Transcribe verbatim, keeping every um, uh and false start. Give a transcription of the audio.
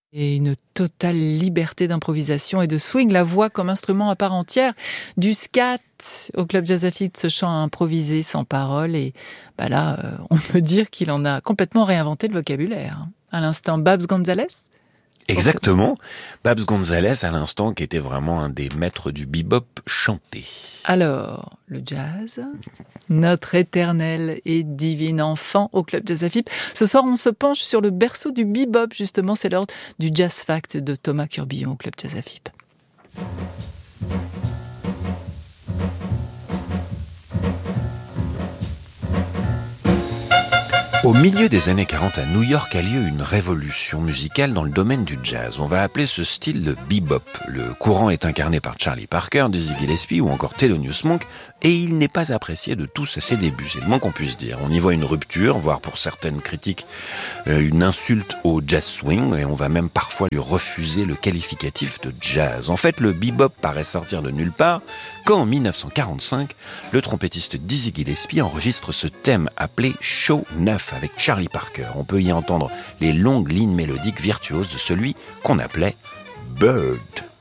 Et une totale liberté d'improvisation et de swing, la voix comme instrument à part entière, du scat au Club Jazz Afib, ce chant improvisé sans parole. Et bah là, euh, on peut dire qu'il en a complètement réinventé le vocabulaire. Hein. À l'instant, Babs Gonzalez. Exactement. Babs Gonzalez, à l'instant, qui était vraiment un des maîtres du bebop chanté. Alors, le jazz, notre éternel et divine enfant au Club Jazz Afib. Ce soir, on se penche sur le berceau du bebop, justement. C'est l'heure du Jazz Fact de Thomas Curbillon au Club Jazz Afib. Au milieu des années quarante, à New York a lieu une révolution musicale dans le domaine du jazz. On va appeler ce style le bebop. Le courant est incarné par Charlie Parker, Dizzy Gillespie ou encore Thelonious Monk, et il n'est pas apprécié de tous à ses débuts, c'est le moins qu'on puisse dire. On y voit une rupture, voire pour certaines critiques, une insulte au jazz swing, et on va même parfois lui refuser le qualificatif de jazz. En fait, le bebop paraît sortir de nulle part, quand en dix-neuf cent quarante-cinq, le trompettiste Dizzy Gillespie enregistre ce thème appelé Show neuf avec Charlie Parker. On peut y entendre les longues lignes mélodiques virtuoses de celui qu'on appelait Bird.